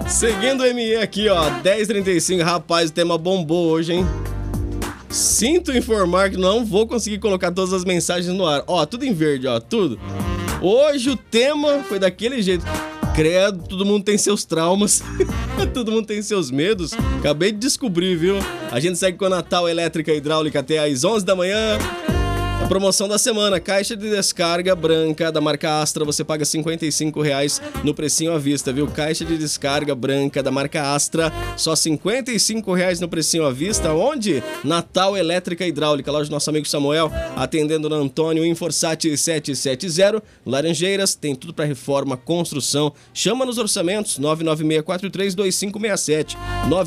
Seguindo o ME aqui, ó, 10h35, rapaz, o tema bombou hoje, hein? Sinto informar que não vou conseguir colocar todas as mensagens no ar. Ó, tudo em verde, ó, tudo. Hoje o tema foi daquele jeito. Credo, todo mundo tem seus traumas, todo mundo tem seus medos. Acabei de descobrir, viu? A gente segue com a Natal Elétrica e Hidráulica até às 11 da manhã. A promoção da semana, caixa de descarga branca da marca Astra, você paga R$55 no precinho à vista, viu? Caixa de descarga branca da marca Astra, só R$55 no precinho à vista. Onde? Natal Elétrica e Hidráulica, loja do nosso amigo Samuel, atendendo na Antônio Inforsati 770, Laranjeiras, tem tudo para reforma, construção. Chama nos orçamentos, 996432567,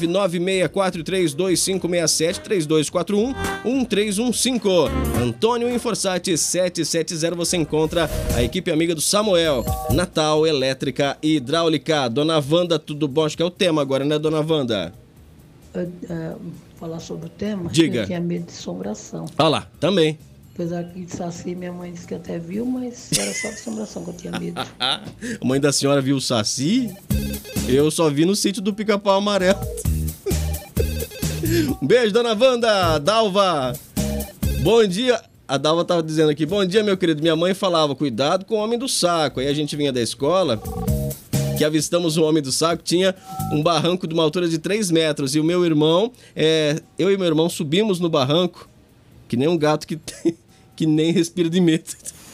996432567, 3241-1315. Antônio Inforsati 770, você encontra a equipe amiga do Samuel. Natal Elétrica e Hidráulica. Dona Wanda, tudo bom? Acho que é o tema agora, né, Dona Wanda? Falar sobre o tema? Diga. Eu tinha medo de assombração. Olha lá, também. Apesar que de Saci, minha mãe disse que até viu, mas era só de assombração que eu tinha medo. A mãe da senhora viu o Saci? Eu só vi no sítio do Pica-Pau Amarelo. Um beijo, Dona Wanda. Dalva, bom dia. A Dalva tava dizendo aqui, bom dia, meu querido. Minha mãe falava, cuidado com o homem do saco. Aí a gente vinha da escola, que avistamos o homem do saco, tinha um barranco de uma altura de 3 metros. E o meu irmão, eu e meu irmão subimos no barranco, que nem um gato que nem respira de medo.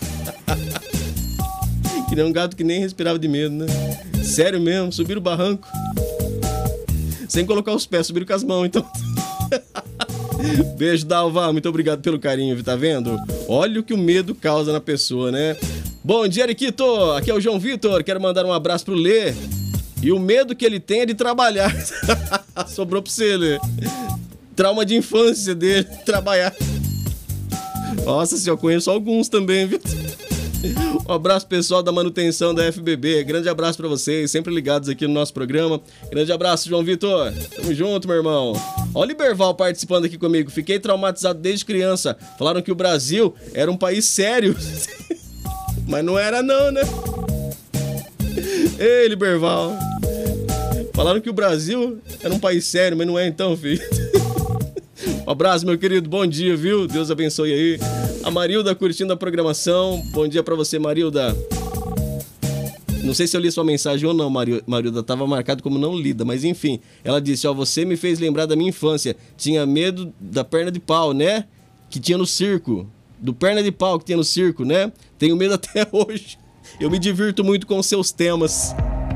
Que nem um gato que nem respirava de medo, né? Sério mesmo, subiram o barranco. Sem colocar os pés, subiram com as mãos, então... Beijo, Dalva, muito obrigado pelo carinho, tá vendo? Olha o que o medo causa na pessoa, né? Bom dia, Eriquito, aqui é o João Vitor, quero mandar um abraço pro Lê. E o medo que ele tem é de trabalhar. Sobrou pra você, Lê. Trauma de infância dele, trabalhar. Nossa, se eu conheço alguns também, viu? Um abraço pessoal da manutenção da FBB, grande abraço pra vocês, sempre ligados aqui no nosso programa. Grande abraço, João Vitor, tamo junto, meu irmão. Ó o Liberval participando aqui comigo, fiquei traumatizado desde criança. Falaram que o Brasil era um país sério. Mas não era não, né? Ei, Liberval. Falaram que o Brasil era um país sério, mas não é então, filho. Um abraço, meu querido, bom dia, viu? Deus abençoe aí. A Marilda curtindo a programação. Bom dia pra você, Marilda. Não sei se eu li sua mensagem ou não, Marilda. Tava marcado como não lida, mas enfim. Ela disse, ó, você me fez lembrar da minha infância. Tinha medo da perna de pau, né? Que tinha no circo. Do perna de pau que tinha no circo, né? Tenho medo até hoje. Eu me divirto muito com os seus temas.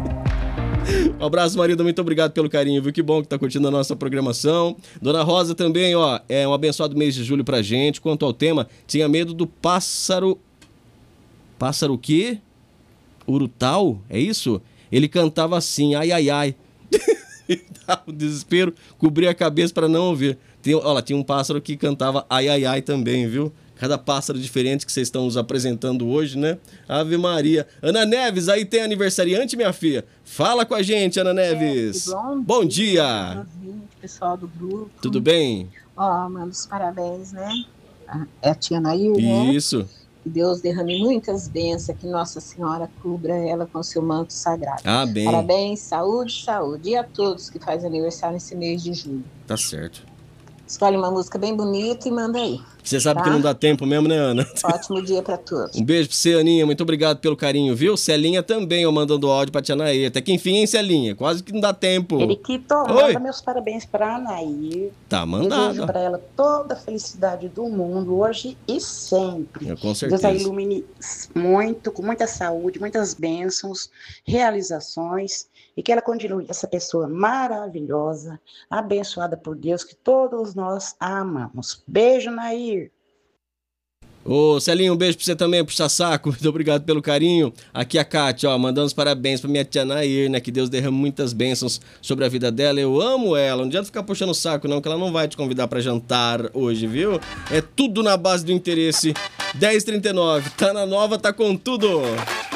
Um abraço, Marilda, muito obrigado pelo carinho, viu? Que bom que tá curtindo a nossa programação. Dona Rosa também, ó, é um abençoado mês de julho pra gente. Quanto ao tema, tinha medo do pássaro... Pássaro o quê? Urutau? É isso? Ele cantava assim, ai, ai, ai. Dava um desespero, cobria a cabeça pra não ouvir. Olha, tinha um pássaro que cantava ai, ai, ai também, viu? Cada pássaro diferente que vocês estão nos apresentando hoje, né? Ave Maria. Ana Neves, aí tem aniversariante, minha filha? Fala com a gente, Ana Neves. Bom dia. Pessoal do grupo. Tudo bem? Ó, mando os parabéns, né? É a tia Nair, né? Isso. Que Deus derrame muitas bênçãos, que Nossa Senhora cubra ela com seu manto sagrado. Amém. Parabéns, saúde, saúde. E a todos que fazem aniversário nesse mês de julho. Tá certo. Escolhe uma música bem bonita e manda aí. Você sabe que não dá tempo mesmo, né, Ana? Ótimo dia pra todos. Um beijo pra você, Aninha. Muito obrigado pelo carinho, viu? Celinha também, eu mandando áudio pra tia Anaí. Até que enfim, hein, Celinha? Quase que não dá tempo. Eriquito, manda meus parabéns pra Anaí. Tá mandado. Desejo pra ela toda a felicidade do mundo, hoje e sempre. Com certeza. Deus a ilumine muito, com muita saúde, muitas bênçãos, realizações. E que ela continue essa pessoa maravilhosa, abençoada por Deus, que todos nós amamos. Beijo, Nair. Ô, Celinho, um beijo pra você também, puxa saco. Muito obrigado pelo carinho. Aqui a Kátia, ó, mandando os parabéns pra minha tia Nair, né? Que Deus derrame muitas bênçãos sobre a vida dela. Eu amo ela. Não adianta ficar puxando o saco, não, que ela não vai te convidar pra jantar hoje, viu? É tudo na base do interesse. 10h39. Tá na nova, tá com tudo.